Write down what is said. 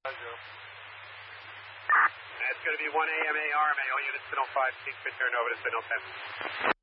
It's going to be 1 AMA RMA. All units to 05, seek return over to Signal 10.